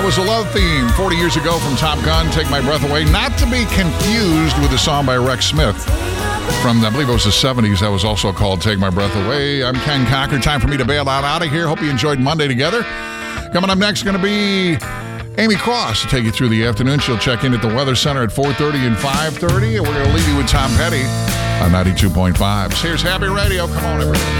That was a love theme 40 years ago from Top Gun, Take My Breath Away. Not to be confused with a song by Rex Smith from, I believe it was the 70s. That was also called Take My Breath Away. I'm Ken Cocker. Time for me to bail out of here. Hope you enjoyed Monday together. Coming up next, going to be Amy Cross to take you through the afternoon. She'll check in at the Weather Center at 4:30 and 5:30. And we're going to leave you with Tom Petty on 92.5. Here's Happy Radio. Come on, everybody.